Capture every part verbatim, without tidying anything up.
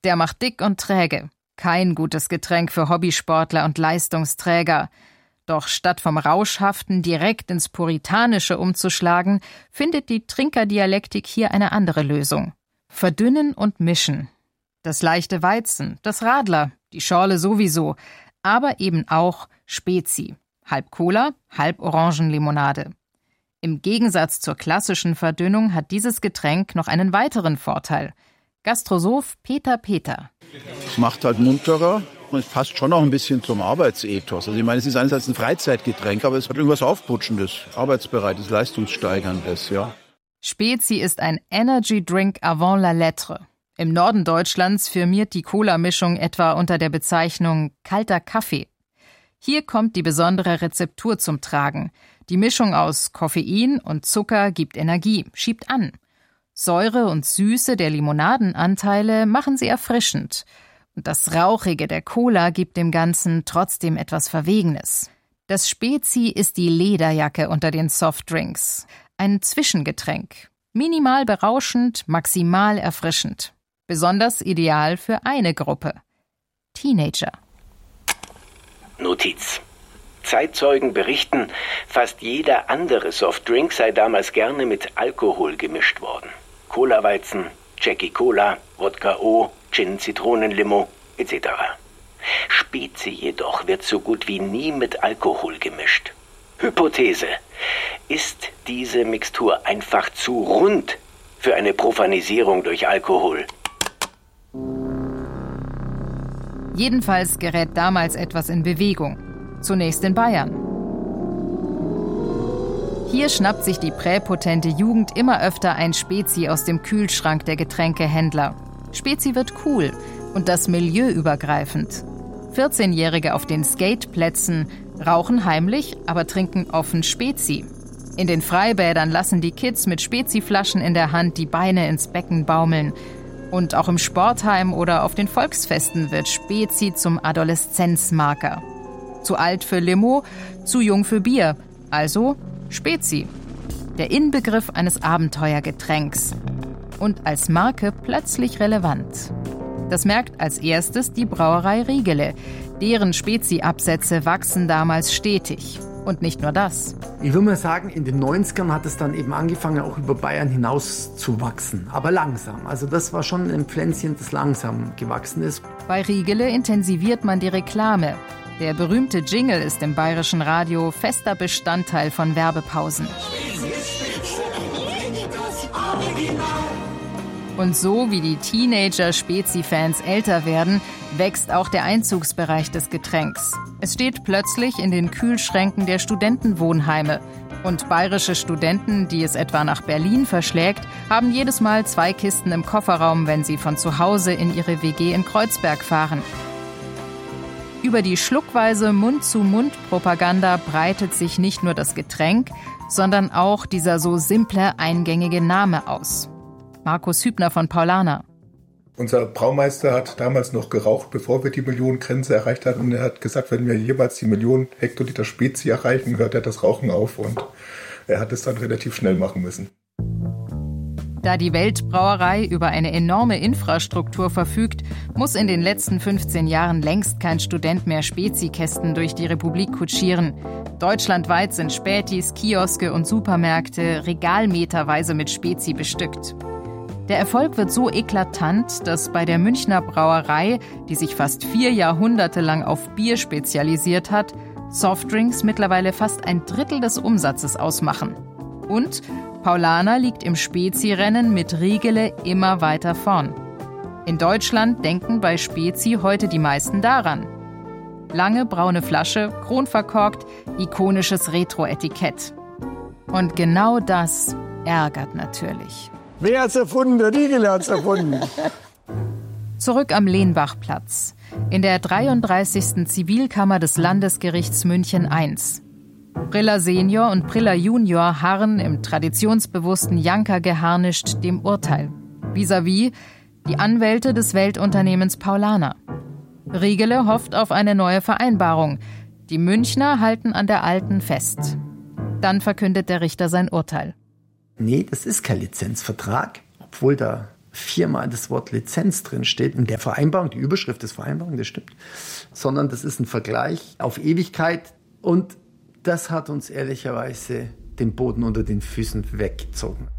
Der macht dick und träge. Kein gutes Getränk für Hobbysportler und Leistungsträger. Doch statt vom Rauschhaften direkt ins Puritanische umzuschlagen, findet die Trinkerdialektik hier eine andere Lösung. Verdünnen und mischen. Das leichte Weizen, das Radler, die Schorle sowieso, aber eben auch Spezi. Halb Cola, halb Orangenlimonade. Im Gegensatz zur klassischen Verdünnung hat dieses Getränk noch einen weiteren Vorteil. Gastrosoph Peter Peter. Es macht halt munterer und es passt schon auch ein bisschen zum Arbeitsethos. Also ich meine, es ist einerseits ein Freizeitgetränk, aber es hat irgendwas Aufputschendes, Arbeitsbereites, Leistungssteigerndes, ja. Spezi ist ein Energy Drink avant la lettre. Im Norden Deutschlands firmiert die Cola-Mischung etwa unter der Bezeichnung kalter Kaffee. Hier kommt die besondere Rezeptur zum Tragen. Die Mischung aus Koffein und Zucker gibt Energie, schiebt an. Säure und Süße der Limonadenanteile machen sie erfrischend. Und das Rauchige der Cola gibt dem Ganzen trotzdem etwas Verwegenes. Das Spezi ist die Lederjacke unter den Softdrinks. Ein Zwischengetränk. Minimal berauschend, maximal erfrischend. Besonders ideal für eine Gruppe. Teenager. Notiz. Zeitzeugen berichten, fast jeder andere Softdrink sei damals gerne mit Alkohol gemischt worden. Cola-Weizen, Jackie Cola, Wodka O, Gin Zitronenlimo et cetera. Spezi jedoch wird so gut wie nie mit Alkohol gemischt. Hypothese: Ist diese Mixtur einfach zu rund für eine Profanisierung durch Alkohol? Jedenfalls gerät damals etwas in Bewegung. Zunächst in Bayern. Hier schnappt sich die präpotente Jugend immer öfter ein Spezi aus dem Kühlschrank der Getränkehändler. Spezi wird cool und das milieuübergreifend. vierzehnjährige auf den Skateplätzen rauchen heimlich, aber trinken offen Spezi. In den Freibädern lassen die Kids mit Speziflaschen in der Hand die Beine ins Becken baumeln. Und auch im Sportheim oder auf den Volksfesten wird Spezi zum Adoleszenzmarker. Zu alt für Limo, zu jung für Bier. Also Spezi. Der Inbegriff eines Abenteuergetränks. Und als Marke plötzlich relevant. Das merkt als erstes die Brauerei Riegele. Deren Spezi-Absätze wachsen damals stetig. Und nicht nur das. Ich würde mal sagen, in den neunzigern hat es dann eben angefangen, auch über Bayern hinaus zu wachsen. Aber langsam. Also das war schon ein Pflänzchen, das langsam gewachsen ist. Bei Riegele intensiviert man die Reklame. Der berühmte Jingle ist im bayerischen Radio fester Bestandteil von Werbepausen. Und so wie die Teenager-Spezi-Fans älter werden, wächst auch der Einzugsbereich des Getränks. Es steht plötzlich in den Kühlschränken der Studentenwohnheime. Und bayerische Studenten, die es etwa nach Berlin verschlägt, haben jedes Mal zwei Kisten im Kofferraum, wenn sie von zu Hause in ihre W G in Kreuzberg fahren. Über die schluckweise Mund-zu-Mund-Propaganda breitet sich nicht nur das Getränk, sondern auch dieser so simple, eingängige Name aus. Markus Hübner von Paulaner. Unser Braumeister hat damals noch geraucht, bevor wir die Millionengrenze erreicht hatten. Und er hat gesagt, wenn wir jeweils die Million Hektoliter Spezi erreichen, hört er das Rauchen auf. Und er hat es dann relativ schnell machen müssen. Da die Weltbrauerei über eine enorme Infrastruktur verfügt, muss in den letzten fünfzehn Jahren längst kein Student mehr Spezi-Kästen durch die Republik kutschieren. Deutschlandweit sind Spätis, Kioske und Supermärkte regalmeterweise mit Spezi bestückt. Der Erfolg wird so eklatant, dass bei der Münchner Brauerei, die sich fast vier Jahrhunderte lang auf Bier spezialisiert hat, Softdrinks mittlerweile fast ein Drittel des Umsatzes ausmachen. Und Paulaner liegt im Spezi-Rennen mit Riegele immer weiter vorn. In Deutschland denken bei Spezi heute die meisten daran. Lange braune Flasche, kronverkorkt, ikonisches Retro-Etikett. Und genau das ärgert natürlich. Wer hat's erfunden? Der Riegele hat's erfunden. Zurück am Lehnbachplatz. In der dreiunddreißigsten Zivilkammer des Landesgerichts München eins. Briller Senior und Briller Junior harren im traditionsbewussten Janker geharnischt dem Urteil. Vis-à-vis die Anwälte des Weltunternehmens Paulaner. Riegele hofft auf eine neue Vereinbarung. Die Münchner halten an der alten fest. Dann verkündet der Richter sein Urteil. Nee, das ist kein Lizenzvertrag, obwohl der viermal das Wort Lizenz drin steht in der Vereinbarung, die Überschrift des Vereinbarung, das stimmt, sondern das ist ein Vergleich auf Ewigkeit und das hat uns ehrlicherweise den Boden unter den Füßen weggezogen.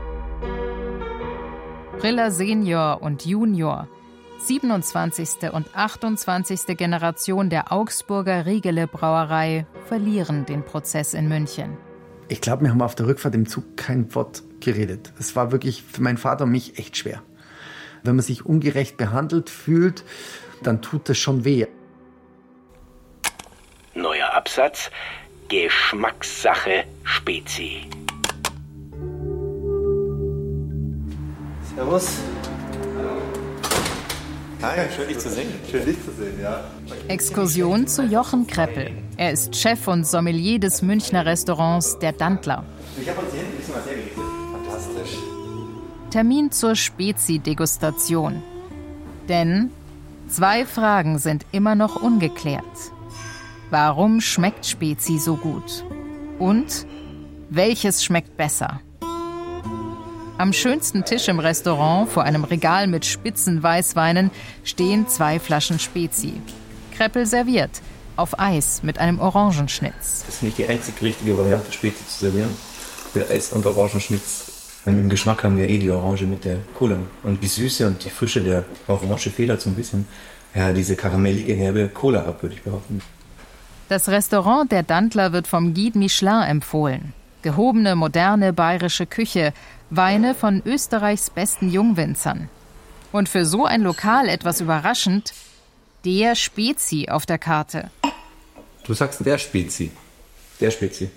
Priller Senior und Junior, siebenundzwanzigste und achtundzwanzigste Generation der Augsburger Riegele Brauerei, verlieren den Prozess in München. Ich glaube, wir haben auf der Rückfahrt im Zug kein Wort geredet. Es war wirklich für meinen Vater und mich echt schwer. Wenn man sich ungerecht behandelt fühlt, dann tut das schon weh. Neuer Absatz: Geschmackssache Spezi. Servus. Hi, schön dich zu sehen. Schön dich zu sehen, ja. Exkursion zu Jochen Kreppel. Er ist Chef und Sommelier des Münchner Restaurants Der Dantler. Ich habe uns hier ein bisschen was hergerichtet. Fantastisch. Termin zur Spezi-Degustation. Denn zwei Fragen sind immer noch ungeklärt. Warum schmeckt Spezi so gut? Und welches schmeckt besser? Am schönsten Tisch im Restaurant, vor einem Regal mit spitzen Weißweinen, stehen zwei Flaschen Spezi. Kreppel serviert, auf Eis mit einem Orangenschnitz. Das ist nicht die einzig richtige Variante, Spezi zu servieren. Für Eis und Orangenschnitz. Im Geschmack haben wir eh die Orange mit der Cola. Und die Süße und die Frische der Orange federt so ein bisschen ja, diese karamellige, herbe Cola ab, würde ich behaupten. Das Restaurant Der Dantler wird vom Guide Michelin empfohlen. Gehobene, moderne bayerische Küche, Weine von Österreichs besten Jungwinzern. Und für so ein Lokal etwas überraschend, der Spezi auf der Karte. Du sagst der Spezi. Der Spezi.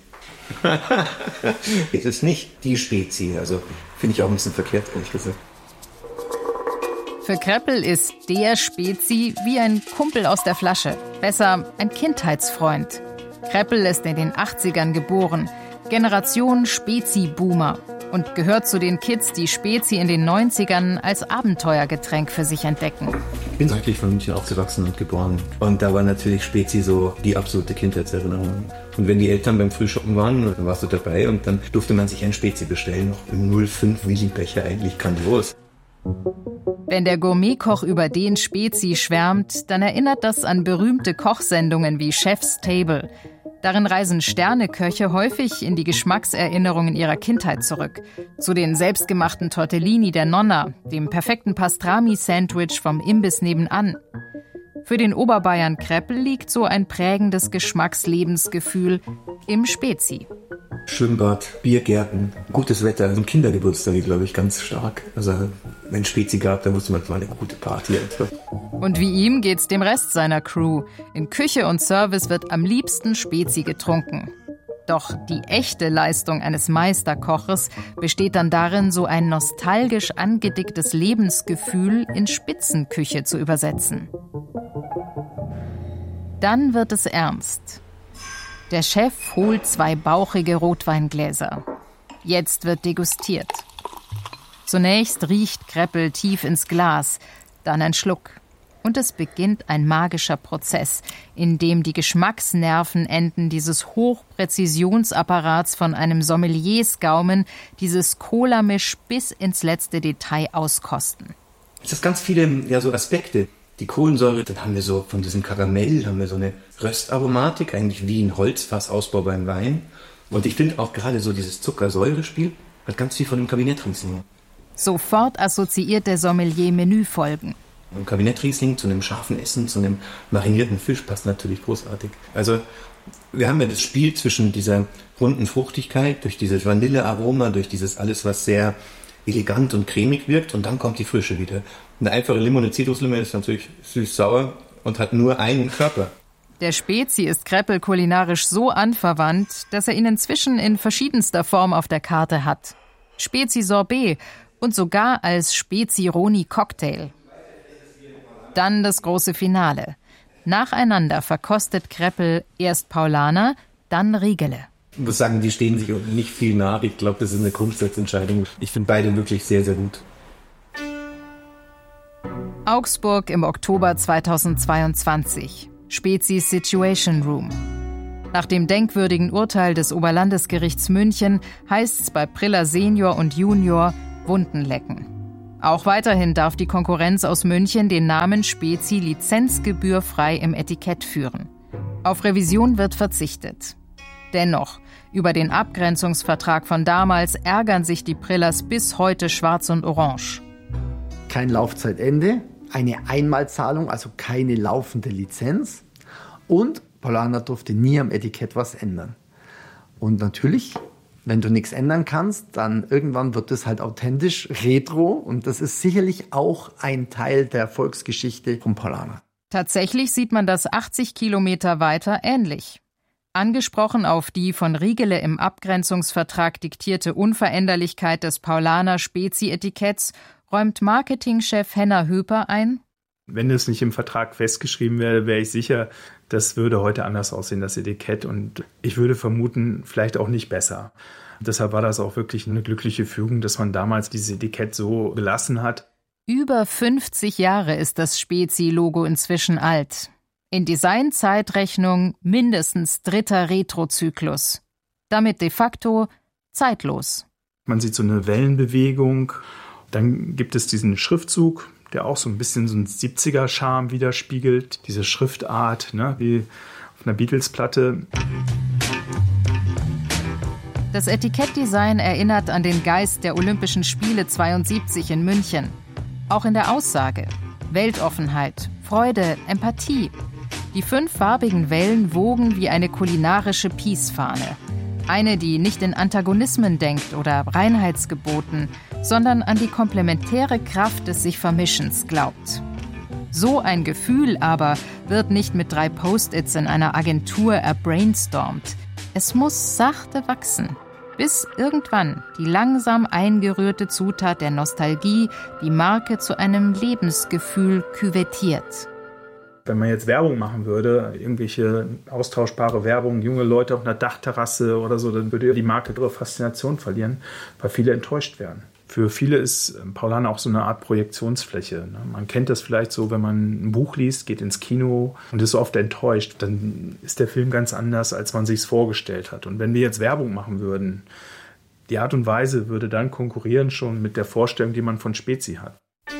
Es ist nicht die Spezi, also finde ich auch ein bisschen verkehrt, ehrlich gesagt. Für Kreppel ist der Spezi wie ein Kumpel aus der Flasche. Besser, ein Kindheitsfreund. Kreppel ist in den achtzigern geboren. Generation Spezi-Boomer. Und gehört zu den Kids, die Spezi in den neunzigern als Abenteuergetränk für sich entdecken. Ich bin eigentlich von München aufgewachsen und geboren. Und da war natürlich Spezi so die absolute Kindheitserinnerung. Und wenn die Eltern beim Frühschoppen waren, dann warst du dabei und dann durfte man sich ein Spezi bestellen. Noch im null Komma fünf Millibecher, eigentlich grandios. Wenn der Gourmetkoch über den Spezi schwärmt, dann erinnert das an berühmte Kochsendungen wie Chef's Table. Darin reisen Sterneköche häufig in die Geschmackserinnerungen ihrer Kindheit zurück. Zu den selbstgemachten Tortellini der Nonna, dem perfekten Pastrami-Sandwich vom Imbiss nebenan. Für den Oberbayern Kreppel liegt so ein prägendes Geschmackslebensgefühl im Spezi. Schwimmbad, Biergärten, gutes Wetter, ein Kindergeburtstag, glaube ich, ganz stark. Also wenn es Spezi gab, dann wusste man, es war eine gute Party. Und wie ihm geht's dem Rest seiner Crew. In Küche und Service wird am liebsten Spezi getrunken. Doch die echte Leistung eines Meisterkoches besteht dann darin, so ein nostalgisch angedicktes Lebensgefühl in Spitzenküche zu übersetzen. Dann wird es ernst. Der Chef holt zwei bauchige Rotweingläser. Jetzt wird degustiert. Zunächst riecht Kreppel tief ins Glas, dann ein Schluck. Und es beginnt ein magischer Prozess, in dem die Geschmacksnervenenden dieses Hochpräzisionsapparats von einem Sommeliers-Gaumen dieses Cola-Misch bis ins letzte Detail auskosten. Es gibt ganz viele ja, so Aspekte. Die Kohlensäure, dann haben wir so von diesem Karamell, haben wir so eine Röstaromatik, eigentlich wie ein Holzfassausbau beim Wein. Und ich finde auch gerade so dieses Zuckersäurespiel hat ganz viel von dem Kabinettriesling. Sofort assoziiert der Sommelier Menüfolgen. Ein Kabinettriesling zu einem scharfen Essen, zu einem marinierten Fisch passt natürlich großartig. Also wir haben ja das Spiel zwischen dieser runden Fruchtigkeit, durch dieses Vanillearoma, durch dieses alles, was sehr elegant und cremig wirkt, und dann kommt die Frische wieder. Eine einfache Limone, Zitruslimone ist natürlich süß-sauer und hat nur einen Körper. Der Spezi ist Kreppel kulinarisch so anverwandt, dass er ihn inzwischen in verschiedenster Form auf der Karte hat. Spezi-Sorbet und sogar als Spezi-Roni-Cocktail. Dann das große Finale. Nacheinander verkostet Kreppel erst Paulaner, dann Riegele. Ich muss sagen, die stehen sich nicht viel nach. Ich glaube, das ist eine Grundsatzentscheidung. Ich finde beide wirklich sehr, sehr gut. Augsburg im Oktober zweitausendzweiundzwanzig. Spezis Situation Room. Nach dem denkwürdigen Urteil des Oberlandesgerichts München heißt's bei Priller Senior und Junior Wunden lecken. Auch weiterhin darf die Konkurrenz aus München den Namen Spezi lizenzgebührfrei im Etikett führen. Auf Revision wird verzichtet. Dennoch, über den Abgrenzungsvertrag von damals ärgern sich die Brillers bis heute schwarz und orange. Kein Laufzeitende, eine Einmalzahlung, also keine laufende Lizenz. Und Paulaner durfte nie am Etikett was ändern. Und natürlich, wenn du nichts ändern kannst, dann irgendwann wird es halt authentisch, retro. Und das ist sicherlich auch ein Teil der Erfolgsgeschichte von Paulaner. Tatsächlich sieht man das achtzig Kilometer weiter ähnlich. Angesprochen auf die von Riegele im Abgrenzungsvertrag diktierte Unveränderlichkeit des Paulaner Spezi-Etiketts räumt Marketingchef Henner Höper ein: Wenn es nicht im Vertrag festgeschrieben wäre, wäre ich sicher, das würde heute anders aussehen, das Etikett. Und ich würde vermuten, vielleicht auch nicht besser. Deshalb war das auch wirklich eine glückliche Fügung, dass man damals dieses Etikett so gelassen hat. Über fünfzig Jahre ist das Spezi-Logo inzwischen alt. In Designzeitrechnung mindestens dritter Retrozyklus. Damit de facto zeitlos. Man sieht so eine Wellenbewegung. Dann gibt es diesen Schriftzug, der auch so ein bisschen so einen siebziger-Charme widerspiegelt. Diese Schriftart, ne, wie auf einer Beatles-Platte. Das Etikettdesign erinnert an den Geist der Olympischen Spiele zweiundsiebzig in München. Auch in der Aussage. Weltoffenheit, Freude, Empathie. Die fünf farbigen Wellen wogen wie eine kulinarische Peace-Fahne. Eine, die nicht in Antagonismen denkt oder Reinheitsgeboten, sondern an die komplementäre Kraft des Sich-Vermischens glaubt. So ein Gefühl aber wird nicht mit drei Post-its in einer Agentur erbrainstormt. Es muss sachte wachsen, bis irgendwann die langsam eingerührte Zutat der Nostalgie die Marke zu einem Lebensgefühl küvettiert. Wenn man jetzt Werbung machen würde, irgendwelche austauschbare Werbung, junge Leute auf einer Dachterrasse oder so, dann würde die Marke ihre Faszination verlieren, weil viele enttäuscht werden. Für viele ist Paulaner auch so eine Art Projektionsfläche. Man kennt das vielleicht so, wenn man ein Buch liest, geht ins Kino und ist so oft enttäuscht, dann ist der Film ganz anders, als man sich es vorgestellt hat. Und wenn wir jetzt Werbung machen würden, die Art und Weise würde dann konkurrieren schon mit der Vorstellung, die man von Spezi hat.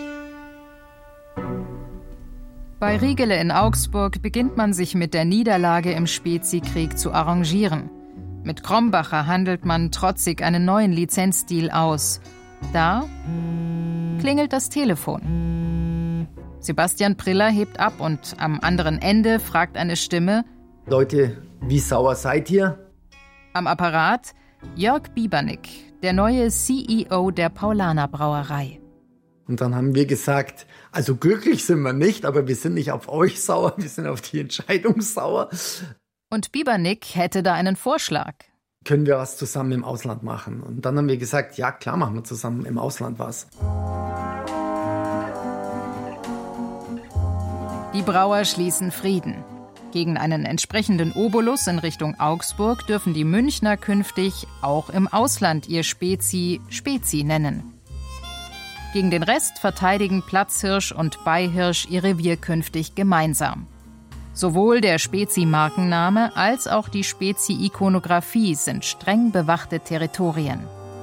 Bei Riegele in Augsburg beginnt man sich mit der Niederlage im Spezi-Krieg zu arrangieren. Mit Krombacher handelt man trotzig einen neuen Lizenzdeal aus. Da klingelt das Telefon. Sebastian Priller hebt ab und am anderen Ende fragt eine Stimme: Leute, wie sauer seid ihr? Am Apparat Jörg Biebernick, der neue C E O der Paulaner Brauerei. Und dann haben wir gesagt, also glücklich sind wir nicht, aber wir sind nicht auf euch sauer, wir sind auf die Entscheidung sauer. Und Biebernick hätte da einen Vorschlag. Können wir was zusammen im Ausland machen? Und dann haben wir gesagt, ja klar, machen wir zusammen im Ausland was. Die Brauer schließen Frieden. Gegen einen entsprechenden Obolus in Richtung Augsburg dürfen die Münchner künftig auch im Ausland ihr Spezi Spezi nennen. Gegen den Rest verteidigen Platzhirsch und Beihirsch ihr Revier künftig gemeinsam. Sowohl der Spezi-Markenname als auch die Spezi-Ikonographie sind streng bewachte Territorien.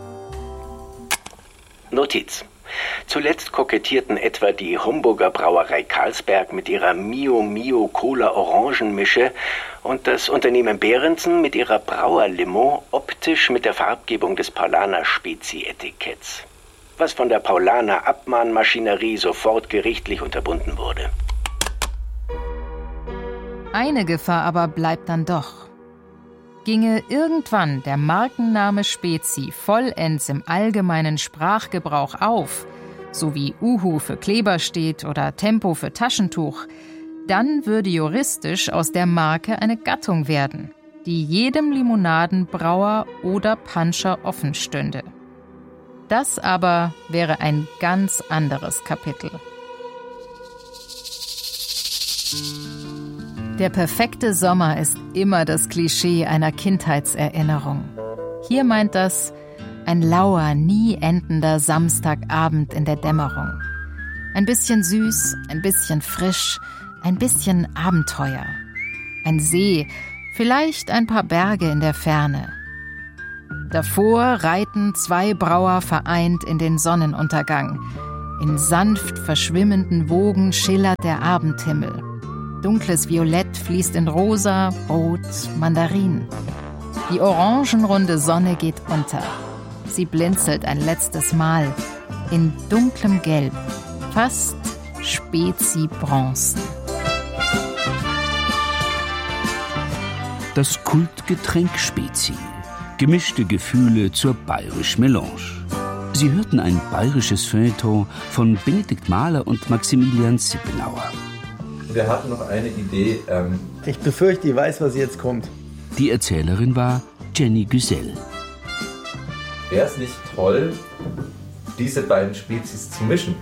Notiz: Zuletzt kokettierten etwa die Homburger Brauerei Carlsberg mit ihrer Mio Mio Cola Orangenmische und das Unternehmen Behrensen mit ihrer Brauerlimo optisch mit der Farbgebung des Paulaner Spezi-Etiketts, was von der Paulaner Abmahnmaschinerie sofort gerichtlich unterbunden wurde. Eine Gefahr aber bleibt dann doch. Ginge irgendwann der Markenname Spezi vollends im allgemeinen Sprachgebrauch auf, so wie Uhu für Kleber steht oder Tempo für Taschentuch, dann würde juristisch aus der Marke eine Gattung werden, die jedem Limonadenbrauer oder Puncher offen stünde. Das aber wäre ein ganz anderes Kapitel. Der perfekte Sommer ist immer das Klischee einer Kindheitserinnerung. Hier meint das ein lauer, nie endender Samstagabend in der Dämmerung. Ein bisschen süß, ein bisschen frisch, ein bisschen Abenteuer. Ein See, vielleicht ein paar Berge in der Ferne. Davor reiten zwei Brauer vereint in den Sonnenuntergang. In sanft verschwimmenden Wogen schillert der Abendhimmel. Dunkles Violett fließt in Rosa, Rot, Mandarin. Die orangenrunde Sonne geht unter. Sie blinzelt ein letztes Mal in dunklem Gelb, fast Spezi-Bronzen. Das Kultgetränk Spezi. Gemischte Gefühle zur Bayerisch Melange. Sie hörten ein bayerisches Feuilleton von Benedikt Mahler und Maximilian Sippenauer. Wir hatten noch eine Idee. Ähm ich befürchte, ich weiß, was jetzt kommt. Die Erzählerin war Jenny Güsell. Wäre es nicht toll, diese beiden Spezies zu mischen?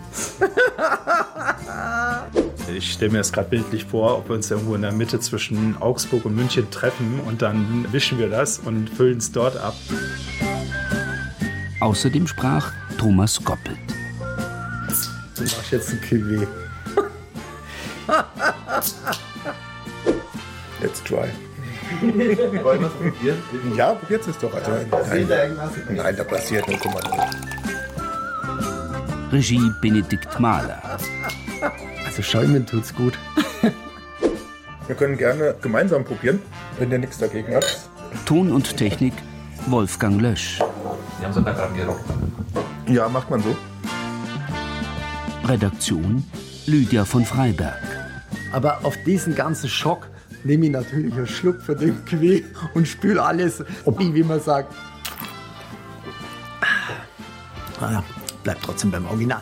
Ich stelle mir das gerade bildlich vor, ob wir uns irgendwo in der Mitte zwischen Augsburg und München treffen und dann mischen wir das und füllen es dort ab. Außerdem sprach Thomas Goppelt. Du machst jetzt ein Kiwi. Let's try. Wollen wir es probieren? Ja, probiert es doch. Also, nein, nein, da passiert nur, guck mal. Regie Benedikt Mahler. Also schäumen tut's gut. Wir können gerne gemeinsam probieren, wenn ihr nichts dagegen habt. Ton und Technik Wolfgang Lösch. Wir haben sogar dran gerockt. Ja, macht man so. Redaktion Lydia von Freiberg. Aber auf diesen ganzen Schock nehme ich natürlich einen Schluck von dem Kiwi und spüle alles, ob ich, wie man sagt. Ah, bleibt trotzdem beim Original.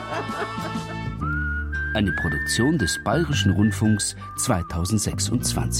Eine Produktion des Bayerischen Rundfunks zweitausendsechsundzwanzig.